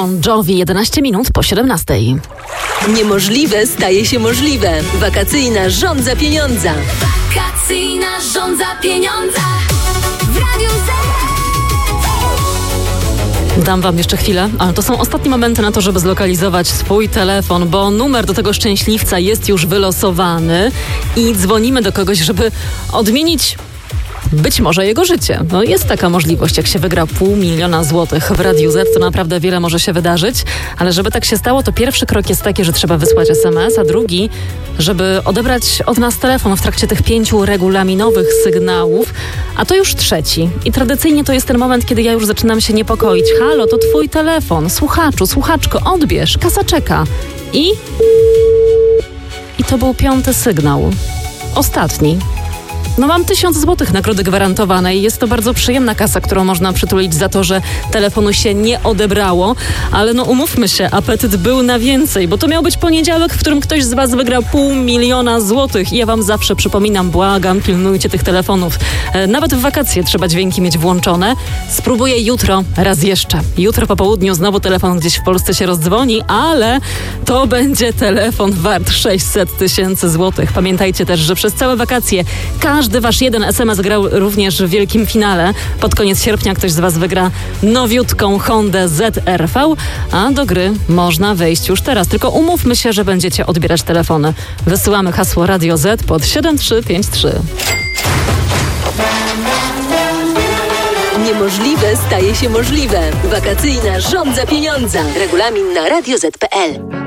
Bon Jovi, 11 minut po 17. Niemożliwe staje się możliwe. Wakacyjna żądza pieniądza. Wakacyjna żądza pieniądza w Radiu Z. Dam wam jeszcze chwilę, ale to są ostatnie momenty na to, żeby zlokalizować swój telefon, bo numer do tego szczęśliwca jest już wylosowany i dzwonimy do kogoś, żeby odmienić być może jego życie. No jest taka możliwość, jak się wygra 500 000 złotych w Radiu Z, to naprawdę wiele może się wydarzyć, ale żeby tak się stało, to pierwszy krok jest taki, że trzeba wysłać SMS, a drugi, żeby odebrać od nas telefon w trakcie tych 5 regulaminowych sygnałów, a to już trzeci. I tradycyjnie to jest ten moment, kiedy ja już zaczynam się niepokoić. Halo, to twój telefon. Słuchaczu, słuchaczko, odbierz, kasa czeka. I to był 5. sygnał. Ostatni. No mam 1000 złotych nagrody gwarantowanej. Jest to bardzo przyjemna kasa, którą można przytulić za to, że telefonu się nie odebrało. Ale no umówmy się, apetyt był na więcej, bo to miał być poniedziałek, w którym ktoś z was wygra 500 000 złotych. I ja wam zawsze przypominam, błagam, pilnujcie tych telefonów. Nawet w wakacje trzeba dźwięki mieć włączone. Spróbuję jutro raz jeszcze. Jutro po południu znowu telefon gdzieś w Polsce się rozdzwoni, ale to będzie telefon wart 600 000 złotych. Pamiętajcie też, że przez całe wakacje każdy wasz jeden SMS grał również w wielkim finale. Pod koniec sierpnia ktoś z was wygra nowiutką Hondę ZR-V, a do gry można wejść już teraz. Tylko umówmy się, że będziecie odbierać telefony. Wysyłamy hasło Radio Z pod 7353. Niemożliwe staje się możliwe. Wakacyjna żądza pieniądza. Regulamin na radioz.pl.